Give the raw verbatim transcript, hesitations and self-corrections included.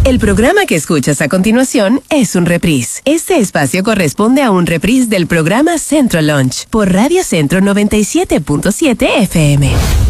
El programa que escuchas a continuación es un reprise. Este espacio corresponde a un reprise del programa Centro Lunch por Radio Centro noventa y siete punto siete F M.